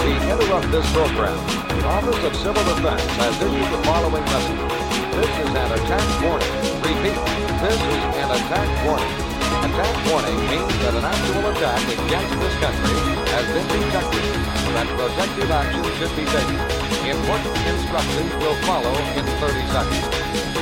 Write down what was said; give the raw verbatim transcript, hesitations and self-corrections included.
We interrupt this program. The Office of Civil Defense has issued the following message. This is an attack warning. Repeat, this is an attack warning. Attack warning means that an actual attack against this country has been detected, that protective action should be taken. Important instructions will follow in thirty seconds.